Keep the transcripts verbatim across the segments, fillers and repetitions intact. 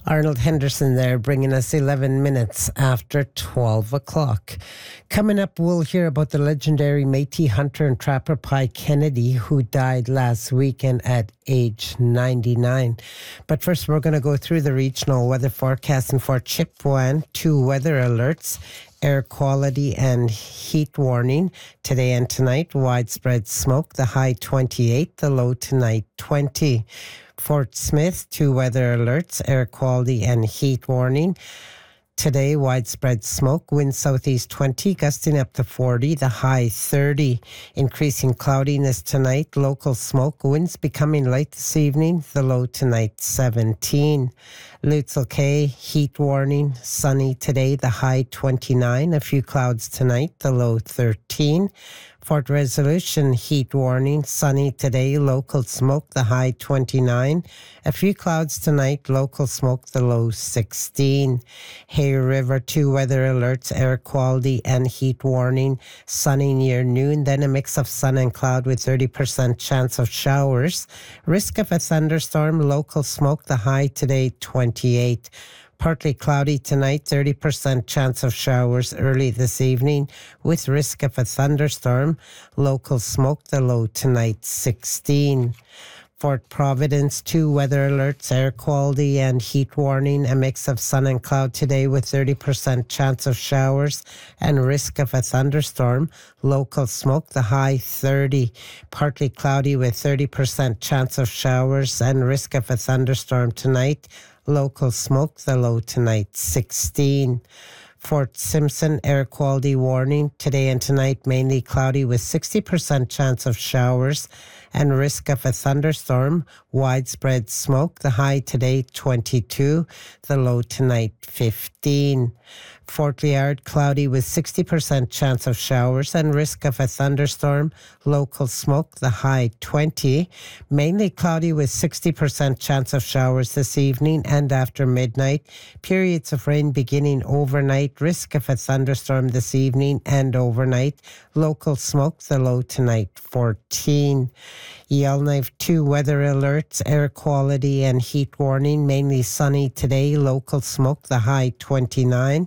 Arnold Henderson there, bringing us eleven minutes after twelve o'clock. Coming up, we'll hear about the legendary Métis hunter and trapper Pi Kennedy, who died last weekend at age ninety-nine. But first, we're going to go through the regional weather forecast, and for Chipewyan, two weather alerts: air quality and heat warning. Today and tonight, widespread smoke, the high twenty-eight, the low tonight twenty. Fort Smith, two weather alerts, air quality and heat warning. Today, widespread smoke, wind southeast twenty, gusting up to forty, the high thirty. Increasing cloudiness tonight, local smoke, winds becoming light this evening, the low tonight seventeen. Lutzel Cay, heat warning, sunny today, the high twenty-nine, a few clouds tonight, the low thirteen. Fort Resolution, heat warning, sunny today, local smoke, the high twenty-nine. A few clouds tonight, local smoke, the low sixteen. Hay River, two weather alerts, air quality and heat warning, sunny near noon, then a mix of sun and cloud with thirty percent chance of showers. Risk of a thunderstorm, local smoke, the high today twenty-eight. Partly cloudy tonight, thirty percent chance of showers early this evening with risk of a thunderstorm. Local smoke, the low tonight sixteen. Fort Providence, two weather alerts, air quality and heat warning, a mix of sun and cloud today with thirty percent chance of showers and risk of a thunderstorm. Local smoke, the high thirty. Partly cloudy with thirty percent chance of showers and risk of a thunderstorm tonight. Local smoke, the low tonight sixteen. Fort Simpson, air quality warning. Today and tonight, mainly cloudy with sixty percent chance of showers and risk of a thunderstorm. Widespread smoke. The high today, twenty-two. The low tonight, fifteen. Fort Liard, cloudy with sixty percent chance of showers and risk of a thunderstorm. Local smoke, the high twenty. Mainly cloudy with sixty percent chance of showers this evening and after midnight. Periods of rain beginning overnight. Risk of a thunderstorm this evening and overnight. Local smoke, the low tonight fourteen. Yellowknife, two weather alerts, air quality and heat warning. Mainly sunny today. Local smoke, the high twenty-nine.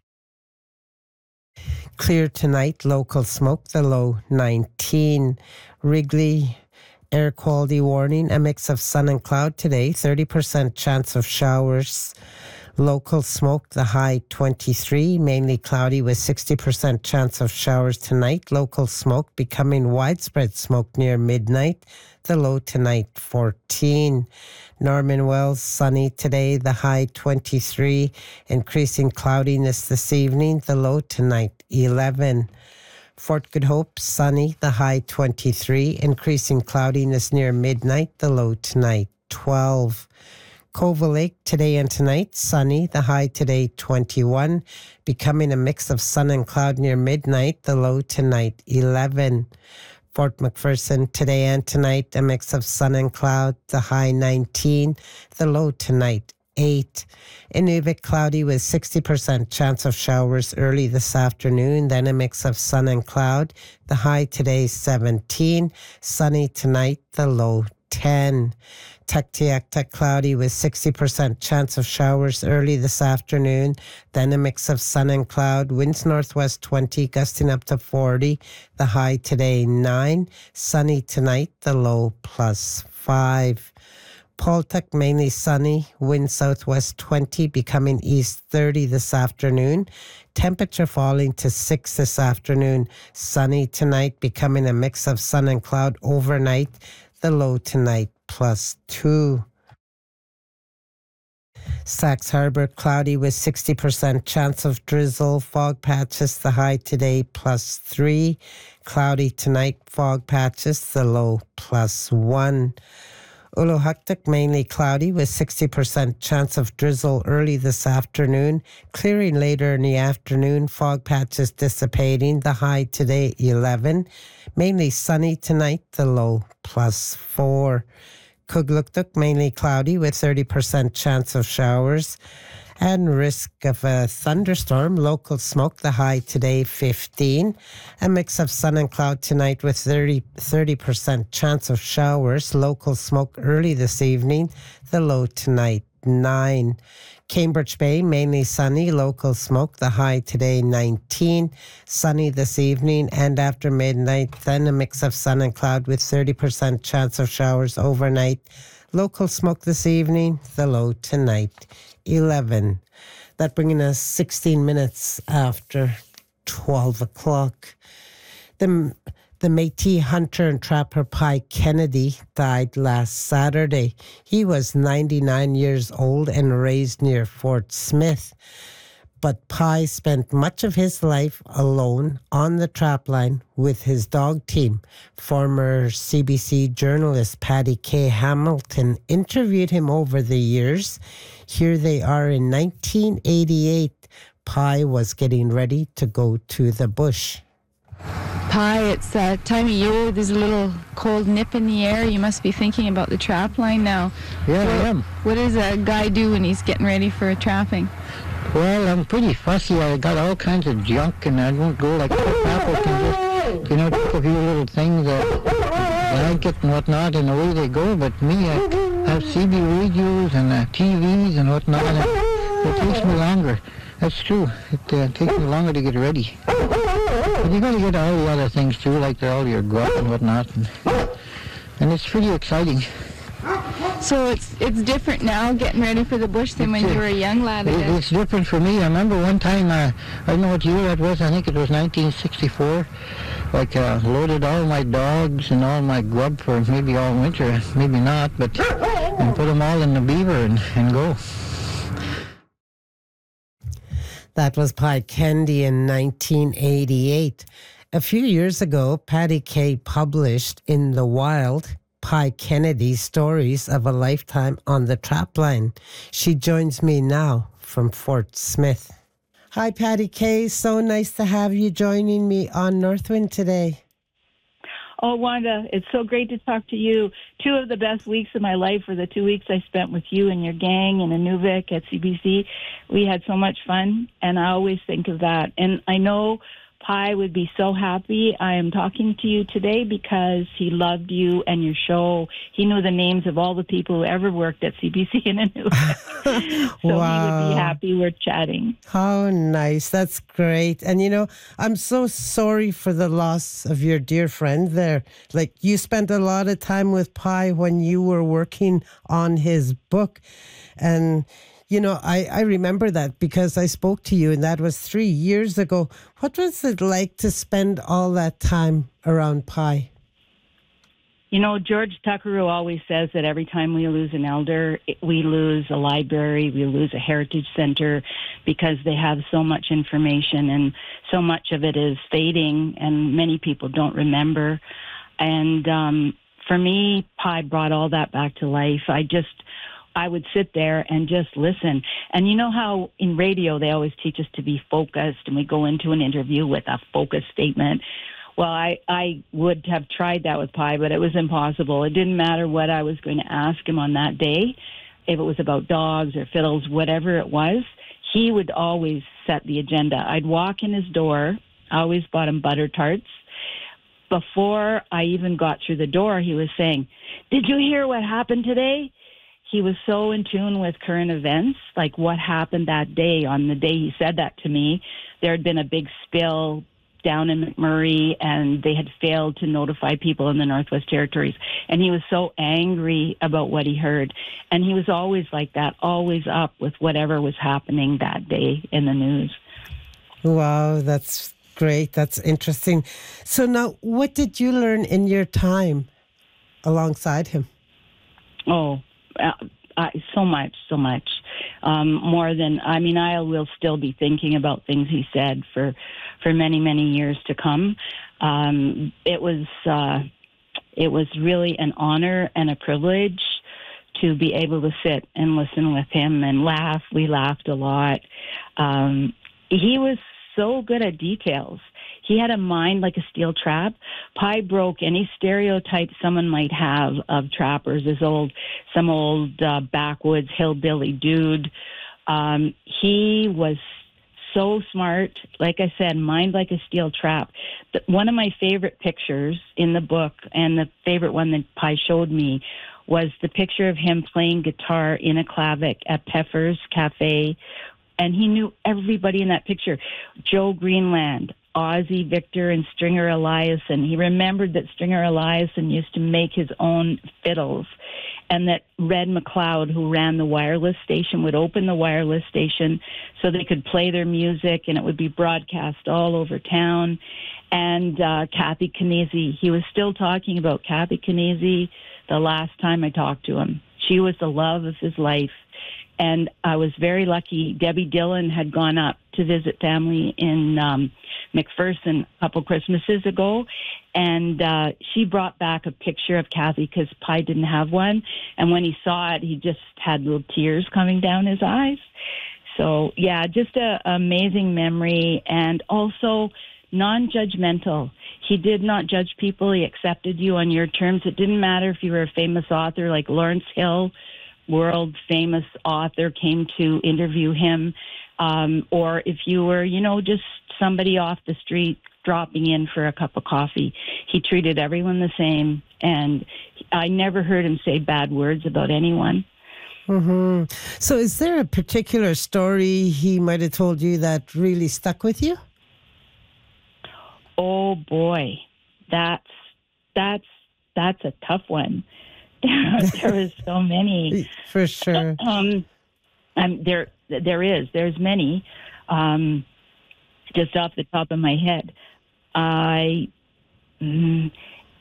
Clear tonight, local smoke, the low nineteen. Wrigley, air quality warning, a mix of sun and cloud today, thirty percent chance of showers. Local smoke, the high twenty-three, mainly cloudy with sixty percent chance of showers tonight. Local smoke becoming widespread smoke near midnight, the low tonight fourteen. Norman Wells, sunny today, the high twenty-three. Increasing cloudiness this evening, the low tonight eleven. Fort Good Hope, sunny, the high twenty-three. Increasing cloudiness near midnight, the low tonight twelve. Cova Lake, today and tonight, sunny, the high today twenty-one. Becoming a mix of sun and cloud near midnight, the low tonight eleven. Fort McPherson, today and tonight, a mix of sun and cloud, the high nineteen, the low tonight eight. Inuvik, cloudy with sixty percent chance of showers early this afternoon, then a mix of sun and cloud, the high today seventeen, sunny tonight, the low ten. Tuktoyaktuk, cloudy with sixty percent chance of showers early this afternoon, then a mix of sun and cloud, winds northwest twenty, gusting up to forty, the high today nine, sunny tonight, the low plus five. Paltuk, mainly sunny, wind southwest twenty, becoming east thirty this afternoon. Temperature falling to six this afternoon. Sunny tonight, becoming a mix of sun and cloud overnight. The low tonight plus two. Sachs Harbor, cloudy with sixty percent chance of drizzle. Fog patches, the high today plus three. Cloudy tonight, fog patches, the low plus one. Uluhuktuk, mainly cloudy with sixty percent chance of drizzle early this afternoon. Clearing later in the afternoon, fog patches dissipating, the high today eleven. Mainly sunny tonight, the low plus four. Kugluktuk, mainly cloudy with thirty percent chance of showers and risk of a thunderstorm. Local smoke, the high today fifteen. A mix of sun and cloud tonight with thirty percent chance of showers. Local smoke early this evening, the low tonight nine. Cambridge Bay, mainly sunny, local smoke. The high today, nineteen. Sunny this evening and after midnight. Then a mix of sun and cloud with thirty percent chance of showers overnight. Local smoke this evening. The low tonight, eleven. That bringing us sixteen minutes after twelve o'clock. The The Métis hunter and trapper Pye Kennedy died last Saturday. He was ninety-nine years old and raised near Fort Smith. But Pye spent much of his life alone on the trapline with his dog team. Former C B C journalist Paddy K. Hamilton interviewed him over the years. Here they are in nineteen eighty-eight. Pye was getting ready to go to the bush. Pye, it's that time of year, there's a little cold nip in the air. You must be thinking about the trap line now. Yeah, what, I am. What does a guy do when he's getting ready for a trapping? Well, I'm pretty fussy. I got all kinds of junk, and I won't go like Apple can just, you know, take a few little things, a blanket and whatnot, and away they go. But me, I have C B radios and uh, T Vs and whatnot, and it, it takes me longer. That's true. It uh, takes me longer to get ready. But you got to get all the other things too, like all your grub and whatnot, and, and it's pretty exciting. So it's it's different now, getting ready for the bush than when you were a young lad, I It, guess. it's different for me. I remember one time, uh, I don't know what year that was, I think it was nineteen sixty-four, like uh, loaded all my dogs and all my grub for maybe all winter, maybe not, but and put them all in the beaver and, and go. That was Pye Kennedy in nineteen eighty-eight. A few years ago, Paddy Kay published In the Wild Pye Kennedy Stories of a Lifetime on the Trapline. She joins me now from Fort Smith. Hi, Paddy Kay. So nice to have you joining me on Northwind today. Oh, Wanda, it's so great to talk to you. Two of the best weeks of my life were the two weeks I spent with you and your gang in Inuvik at C B C. We had so much fun, and I always think of that. And I know Pye would be so happy I am talking to you today because he loved you and your show. He knew the names of all the people who ever worked at C B C in Inuvik. So wow. He would be happy we're chatting. How nice. That's great. And, you know, I'm so sorry for the loss of your dear friend there. Like, you spent a lot of time with Pye when you were working on his book. And, you know, I, I remember that because I spoke to you, and that was three years ago. What was it like to spend all that time around Pye? You know, George Tuckeroo always says that every time we lose an elder, we lose a library, we lose a heritage center, because they have so much information and so much of it is fading and many people don't remember. And um, for me, Pye brought all that back to life. I just... I would sit there and just listen. And you know how in radio they always teach us to be focused, and we go into an interview with a focus statement. Well, I, I would have tried that with Pye, but it was impossible. It didn't matter what I was going to ask him on that day. If it was about dogs or fiddles, whatever it was, he would always set the agenda. I'd walk in his door. I always bought him butter tarts. Before I even got through the door, he was saying, "Did you hear what happened today?" He was so in tune with current events, like what happened that day. On the day he said that to me, there had been a big spill down in McMurray, and they had failed to notify people in the Northwest Territories. And he was so angry about what he heard. And he was always like that, always up with whatever was happening that day in the news. Wow, that's great. That's interesting. So now, what did you learn in your time alongside him? Oh, Uh, uh, so much, so much. Um, more than, I mean, I will still be thinking about things he said for, for many, many years to come. Um, it was, uh, it was really an honor and a privilege to be able to sit and listen with him and laugh. We laughed a lot. Um, he was so good at details. He had a mind like a steel trap. Pye broke any stereotype someone might have of trappers as old, some old uh, backwoods hillbilly dude. Um, he was so smart. Like I said, mind like a steel trap. The, one of my favorite pictures in the book, and the favorite one that Pye showed me, was the picture of him playing guitar in a clavic at Peffer's Cafe. And he knew everybody in that picture. Joe Greenland, Ozzy Victor, and Stringer Eliason. He remembered that Stringer Eliason used to make his own fiddles, and that Red McLeod, who ran the wireless station, would open the wireless station so they could play their music, and it would be broadcast all over town. And uh, Kathy Kinesi, he was still talking about Kathy Kinesi the last time I talked to him. She was the love of his life. And I was very lucky. Debbie Dillon had gone up to visit family in um, McPherson a couple Christmases ago, and uh, she brought back a picture of Kathy because Pi didn't have one. And when he saw it, he just had little tears coming down his eyes. So, yeah, just a amazing memory, and also non-judgmental. He did not judge people. He accepted you on your terms. It didn't matter if you were a famous author like Lawrence Hill, world famous author, came to interview him, um, or if you were, you know, just somebody off the street dropping in for a cup of coffee. He treated everyone the same, and I never heard him say bad words about anyone. Mm-hmm. So is there a particular story he might have told you that really stuck with you? Oh boy, that's that's that's a tough one. There is so many. For sure. Um, um, there, there is. There's many. Um, just off the top of my head, I, mm,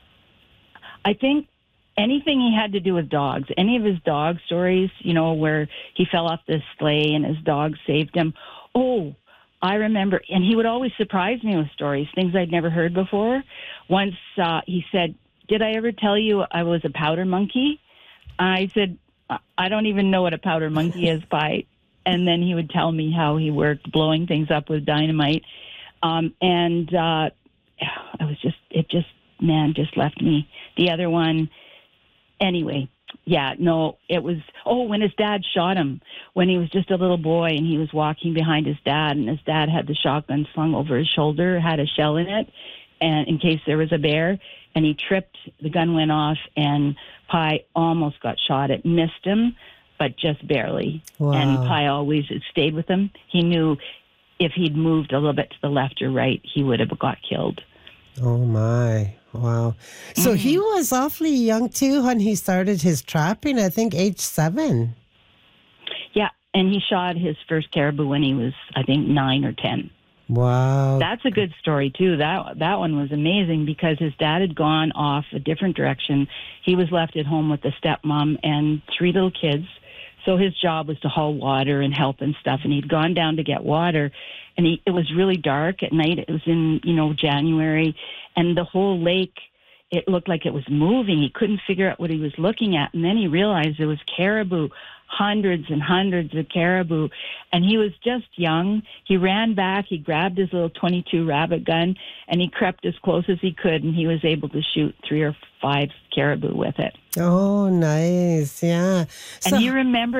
I think anything he had to do with dogs. Any of his dog stories, you know, where he fell off the sleigh and his dog saved him. Oh, I remember, and he would always surprise me with stories, things I'd never heard before. Once uh, he said, "Did I ever tell you I was a powder monkey?" I said, "I don't even know what a powder monkey is, Pi." And then he would tell me how he worked blowing things up with dynamite. Um, and uh, I was just, it just, man, just left me. The other one, anyway, yeah, no, it was, oh, when his dad shot him, when he was just a little boy and he was walking behind his dad, and his dad had the shotgun slung over his shoulder, had a shell in it, and in case there was a bear. And he tripped, the gun went off, and Pi almost got shot. It missed him, but just barely. Wow. And Pi always it stayed with him. He knew if he'd moved a little bit to the left or right, he would have got killed. Oh, my. Wow. So mm-hmm. he was awfully young, too, when he started his trapping, I think age seven. Yeah, and he shot his first caribou when he was, I think, nine or ten. Wow. That's a good story, too. That that one was amazing because his dad had gone off a different direction. He was left at home with the stepmom and three little kids. So his job was to haul water and help and stuff. And he'd gone down to get water, and he, it was really dark at night. It was in, you know, January, and the whole lake, it looked like it was moving. He couldn't figure out what he was looking at. And then he realized it was caribou, hundreds and hundreds of caribou. And he was just young. He ran back. He grabbed his little twenty-two rabbit gun, and he crept as close as he could, and he was able to shoot three or five caribou with it. Oh, nice. Yeah. And So- you remember